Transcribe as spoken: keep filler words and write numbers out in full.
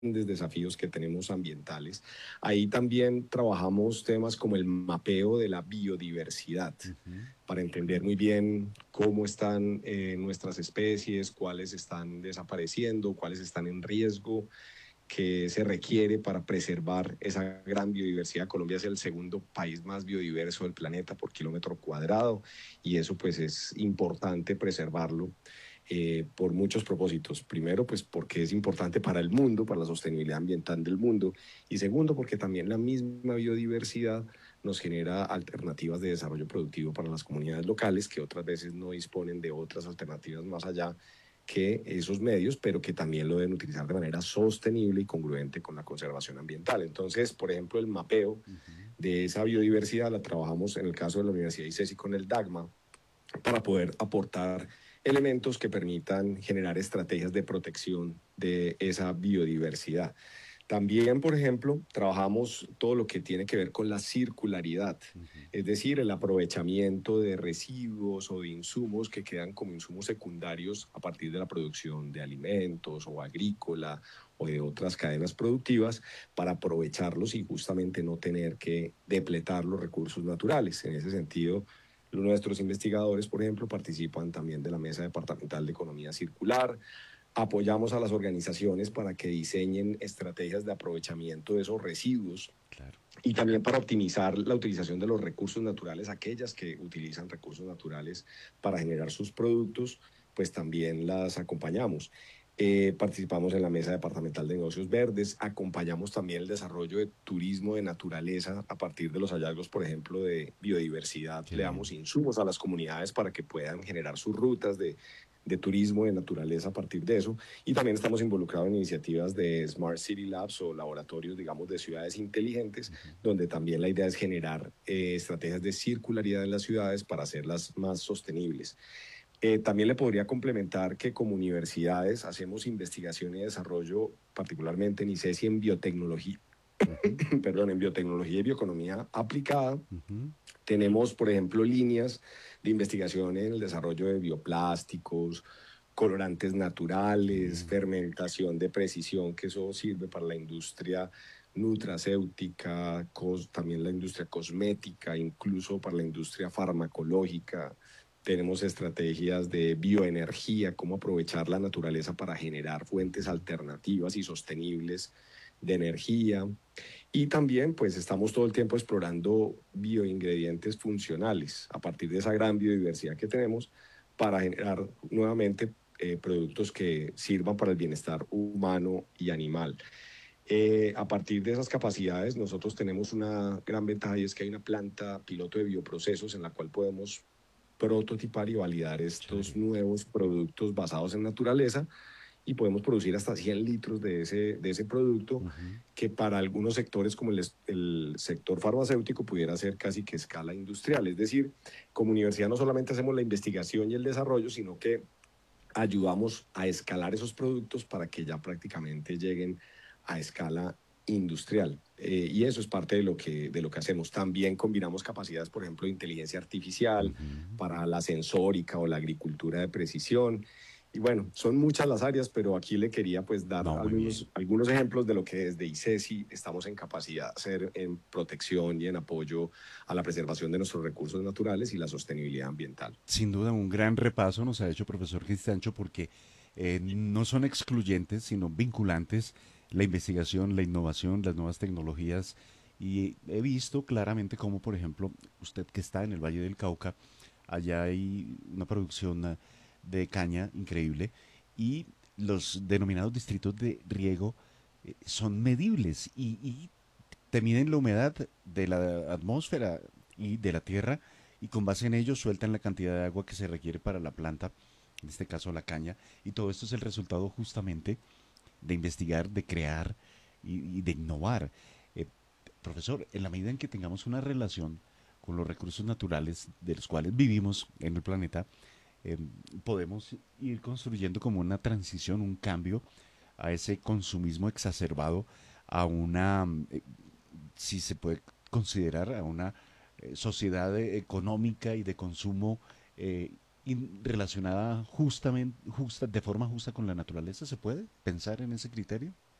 desafíos que tenemos ambientales. Ahí también trabajamos temas como el mapeo de la biodiversidad Ujú. para entender muy bien cómo están eh, nuestras especies, cuáles están desapareciendo, cuáles están en riesgo, qué se requiere para preservar esa gran biodiversidad. Colombia es el segundo país más biodiverso del planeta por kilómetro cuadrado y eso pues es importante preservarlo eh, por muchos propósitos. Primero, pues porque es importante para el mundo, para la sostenibilidad ambiental del mundo. Y segundo, porque también la misma biodiversidad nos genera alternativas de desarrollo productivo para las comunidades locales que otras veces no disponen de otras alternativas más allá que esos medios, pero que también lo deben utilizar de manera sostenible y congruente con la conservación ambiental. Entonces, por ejemplo, el mapeo Ujú. de esa biodiversidad la trabajamos en el caso de la Universidad ICESI con el DAGMA para poder aportar elementos que permitan generar estrategias de protección de esa biodiversidad. También, por ejemplo, trabajamos todo lo que tiene que ver con la circularidad, Ujú. es decir, el aprovechamiento de residuos o de insumos que quedan como insumos secundarios a partir de la producción de alimentos o agrícola o de otras cadenas productivas para aprovecharlos y justamente no tener que depletar los recursos naturales. En ese sentido, nuestros investigadores, por ejemplo, participan también de la Mesa Departamental de Economía Circular. Apoyamos a las organizaciones para que diseñen estrategias de aprovechamiento de esos residuos Claro. y también para optimizar la utilización de los recursos naturales, aquellas que utilizan recursos naturales para generar sus productos, pues también las acompañamos. Eh, participamos en la Mesa Departamental de Negocios Verdes, acompañamos también el desarrollo de turismo de naturaleza a partir de los hallazgos, por ejemplo, de biodiversidad. Qué Le damos bien. insumos a las comunidades para que puedan generar sus rutas de, de turismo de naturaleza a partir de eso. Y también estamos involucrados en iniciativas de Smart City Labs o laboratorios, digamos, de ciudades inteligentes, Ujú. donde también la idea es generar eh, estrategias de circularidad en las ciudades para hacerlas más sostenibles. Eh, también le podría complementar que como universidades hacemos investigación y desarrollo, particularmente en ICESI, en biotecnología, Ujú. perdón, en biotecnología y bioeconomía aplicada. Ujú. Tenemos, por ejemplo, líneas de investigación en el desarrollo de bioplásticos, colorantes Qué naturales, bien. fermentación de precisión, que eso sirve para la industria nutracéutica, cos, también la industria cosmética, incluso para la industria farmacológica. Tenemos estrategias de bioenergía, cómo aprovechar la naturaleza para generar fuentes Ujú. alternativas y sostenibles de energía. Y también, pues, estamos todo el tiempo explorando bioingredientes funcionales a partir de esa gran biodiversidad que tenemos para generar nuevamente eh, productos que sirvan para el bienestar humano y animal. Eh, a partir de esas capacidades, nosotros tenemos una gran ventaja y es que hay una planta piloto de bioprocesos en la cual podemos prototipar y validar estos Chévere. nuevos productos basados en naturaleza y podemos producir hasta cien litros de ese, de ese producto Ujú. que para algunos sectores como el, el sector farmacéutico pudiera ser casi que escala industrial. Es decir, como universidad no solamente hacemos la investigación y el desarrollo, sino que ayudamos a escalar esos productos para que ya prácticamente lleguen a escala industrial. Eh, y eso es parte de lo, que, de lo que hacemos. También combinamos capacidades, por ejemplo, de inteligencia artificial Ujú. para la sensórica o la agricultura de precisión. Y bueno, son muchas las áreas, pero aquí le quería pues dar No, muy bien. algunos, algunos ejemplos de lo que desde ICESI estamos en capacidad de hacer en protección y en apoyo a la preservación de nuestros recursos naturales y la sostenibilidad ambiental. Sin duda, un gran repaso nos ha hecho profesor Cristancho porque eh, no son excluyentes, sino vinculantes la investigación, la innovación, las nuevas tecnologías. Y he visto claramente cómo, por ejemplo, usted que está en el Valle del Cauca, allá hay una producción eh, de caña increíble y los denominados distritos de riego eh, son medibles y, y te miden la humedad de la atmósfera y de la tierra y con base en ello sueltan la cantidad de agua que se requiere para la planta, en este caso la caña, y todo esto es el resultado justamente de investigar, de crear y, y de innovar. Eh, Profesor, en la medida en que tengamos una relación con los recursos naturales de los cuales vivimos en el planeta, eh, podemos ir construyendo como una transición, un cambio a ese consumismo exacerbado, a una, eh, si se puede considerar, a una eh, sociedad eh, económica y de consumo eh, in- relacionada justamente, justa, de forma justa con la naturaleza. ¿Se puede pensar en ese criterio?